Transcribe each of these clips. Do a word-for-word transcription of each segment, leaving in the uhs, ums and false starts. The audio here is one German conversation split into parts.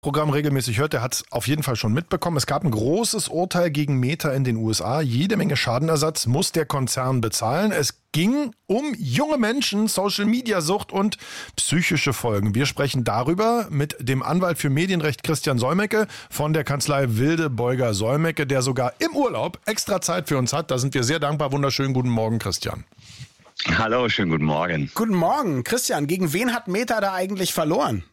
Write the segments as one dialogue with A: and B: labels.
A: Programm regelmäßig hört, der hat es auf jeden Fall schon mitbekommen. Es gab ein großes Urteil gegen Meta in den U S A. Jede Menge Schadenersatz muss der Konzern bezahlen. Es ging um junge Menschen, Social-Media-Sucht und psychische Folgen. Wir sprechen darüber mit dem Anwalt für Medienrecht Christian Solmecke von der Kanzlei Wilde Beuger Solmecke, der sogar im Urlaub extra Zeit für uns hat. Da sind wir sehr dankbar. Wunderschönen guten Morgen, Christian.
B: Hallo, schönen guten Morgen.
C: Guten Morgen. Christian, gegen wen hat Meta da eigentlich verloren?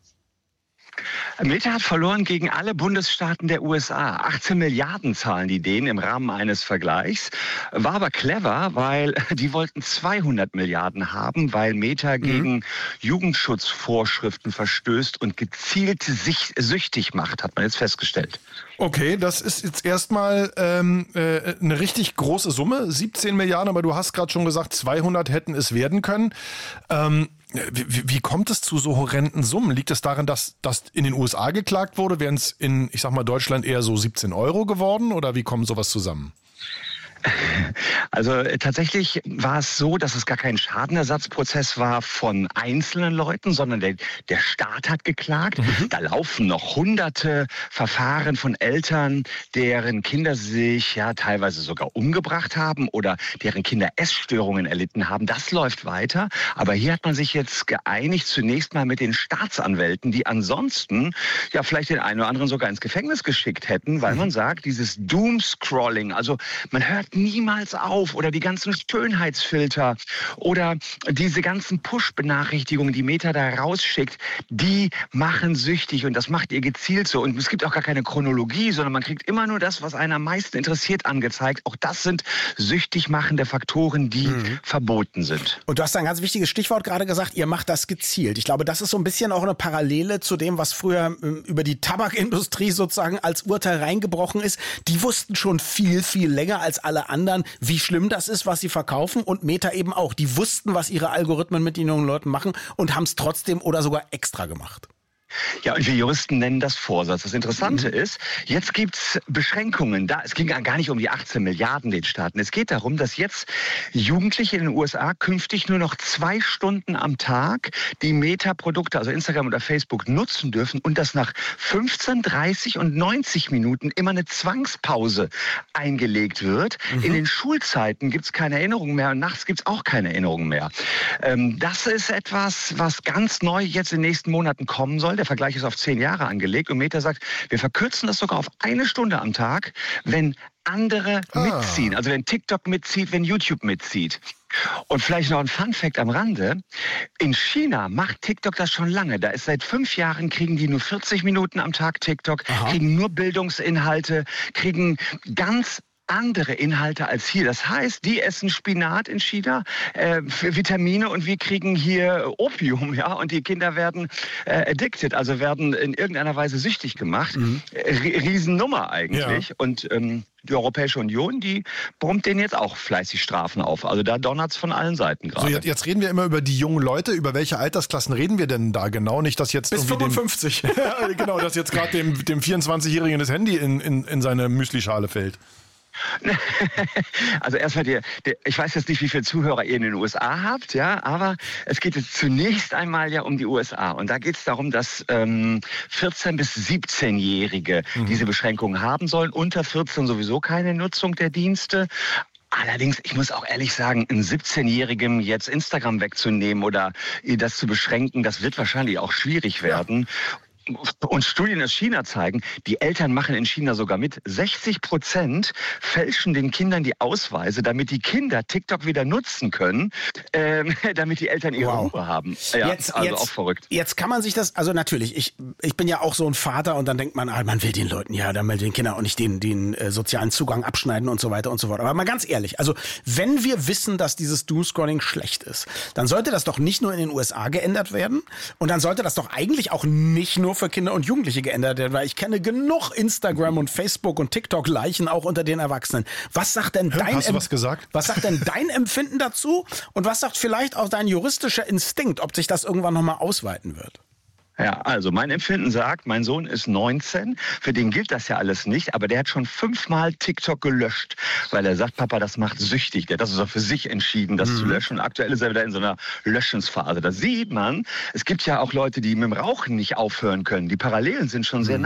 B: Meta hat verloren gegen alle Bundesstaaten der U S A. achtzehn Milliarden zahlen die denen im Rahmen eines Vergleichs. War aber clever, weil die wollten zweihundert Milliarden haben, weil Meta mhm. gegen Jugendschutzvorschriften verstößt und gezielt sich süchtig macht, hat man jetzt festgestellt.
A: Okay, das ist jetzt erstmal ähm, äh, eine richtig große Summe, siebzehn Milliarden, aber du hast gerade schon gesagt, zweihundert hätten es werden können. Ähm, wie, wie kommt es zu so horrenden Summen? Liegt es daran, dass das in den U S A geklagt wurde? Wären es in, ich sag mal, Deutschland eher so siebzehn Euro geworden oder wie kommt sowas zusammen?
B: Also äh, tatsächlich war es so, dass es gar kein Schadenersatzprozess war von einzelnen Leuten, sondern der, der Staat hat geklagt. Mhm. Da laufen noch hunderte Verfahren von Eltern, deren Kinder sich ja teilweise sogar umgebracht haben oder deren Kinder Essstörungen erlitten haben. Das läuft weiter. Aber hier hat man sich jetzt geeinigt, zunächst mal mit den Staatsanwälten, die ansonsten ja vielleicht den einen oder anderen sogar ins Gefängnis geschickt hätten, weil man sagt, dieses Doomscrolling, also man hört niemals auf oder die ganzen Schönheitsfilter oder diese ganzen Push-Benachrichtigungen, die Meta da rausschickt, die machen süchtig und das macht ihr gezielt so. Und es gibt auch gar keine Chronologie, sondern man kriegt immer nur das, was einen am meisten interessiert, angezeigt. Auch das sind süchtig machende Faktoren, die mhm. verboten sind.
C: Und du hast ein ganz wichtiges Stichwort gerade gesagt, ihr macht das gezielt. Ich glaube, das ist so ein bisschen auch eine Parallele zu dem, was früher ähm, über die Tabakindustrie sozusagen als Urteil reingebrochen ist. Die wussten schon viel, viel länger als alle anderen, wie schlimm das ist, was sie verkaufen und Meta eben auch. Die wussten, was ihre Algorithmen mit den jungen Leuten machen und haben es trotzdem oder sogar extra gemacht.
B: Ja, und wir Juristen nennen das Vorsatz. Das Interessante mhm. ist, jetzt gibt's Beschränkungen. Da, es ging gar nicht um die achtzehn Milliarden den Staaten. Es geht darum, dass jetzt Jugendliche in den U S A künftig nur noch zwei Stunden am Tag die Meta-Produkte, also Instagram oder Facebook, nutzen dürfen und dass nach fünfzehn, dreißig und neunzig Minuten immer eine Zwangspause eingelegt wird. Mhm. In den Schulzeiten gibt's keine Erinnerung mehr und nachts gibt's auch keine Erinnerung mehr. Ähm, das ist etwas, was ganz neu jetzt in den nächsten Monaten kommen soll. Der Vergleich ist auf zehn Jahre angelegt und Meta sagt, wir verkürzen das sogar auf eine Stunde am Tag, wenn andere ah. mitziehen. Also wenn TikTok mitzieht, wenn YouTube mitzieht. Und vielleicht noch ein Funfact am Rande. In China macht TikTok das schon lange. Da ist seit fünf Jahren, kriegen die nur vierzig Minuten am Tag TikTok, Aha. kriegen nur Bildungsinhalte, kriegen ganz andere Inhalte als hier. Das heißt, die essen Spinat in China, äh, für Vitamine und wir kriegen hier Opium, ja, und die Kinder werden äh, addicted, also werden in irgendeiner Weise süchtig gemacht. Mhm. R- Riesennummer eigentlich. Ja. Und ähm, die Europäische Union, die brummt denen jetzt auch fleißig Strafen auf. Also da donnert's von allen Seiten gerade.
A: So, jetzt, jetzt reden wir immer über die jungen Leute. Über welche Altersklassen reden wir denn da genau? Nicht, dass jetzt
C: bis fünfundfünfzig.
A: Dem, genau, dass jetzt gerade dem, dem vierundzwanzigjährigen das Handy in, in, in seine Müslischale fällt.
B: Also erstmal, der, der, ich weiß jetzt nicht, wie viele Zuhörer ihr in den U S A habt, ja, aber es geht jetzt zunächst einmal ja um die U S A. Und da geht es darum, dass ähm, vierzehn- bis siebzehnjährige mhm. diese Beschränkungen haben sollen. Unter vierzehn sowieso keine Nutzung der Dienste. Allerdings, ich muss auch ehrlich sagen, einem siebzehnjährigen jetzt Instagram wegzunehmen oder das zu beschränken, das wird wahrscheinlich auch schwierig werden. Ja. Und Studien aus China zeigen, die Eltern machen in China sogar mit. sechzig Prozent fälschen den Kindern die Ausweise, damit die Kinder TikTok wieder nutzen können, ähm, damit die Eltern ihre wow. Ruhe haben. Ja,
C: jetzt,
B: also
C: jetzt,
B: auch verrückt.
C: Jetzt kann man sich das, also natürlich, ich, ich bin ja auch so ein Vater und dann denkt man, ah, man will den Leuten ja, dann will den Kindern auch nicht den, den äh, sozialen Zugang abschneiden und so weiter und so fort. Aber mal ganz ehrlich, also wenn wir wissen, dass dieses Doomscrolling schlecht ist, dann sollte das doch nicht nur in den U S A geändert werden und dann sollte das doch eigentlich auch nicht nur für Kinder und Jugendliche geändert werden, weil ich kenne genug Instagram und Facebook und TikTok-Leichen auch unter den Erwachsenen. Was sagt denn dein
A: Hast du was gesagt?
C: Was sagt denn dein Empfinden dazu? Und was sagt vielleicht auch dein juristischer Instinkt, ob sich das irgendwann nochmal ausweiten wird?
B: Ja, also mein Empfinden sagt, mein Sohn ist neunzehn, für den gilt das ja alles nicht, aber der hat schon fünfmal TikTok gelöscht, weil er sagt, Papa, das macht süchtig. Der hat das also für sich entschieden, das mhm. zu löschen. Und aktuell ist er wieder in so einer Löschensphase. Da sieht man, es gibt ja auch Leute, die mit dem Rauchen nicht aufhören können. Die Parallelen sind schon sehr nah.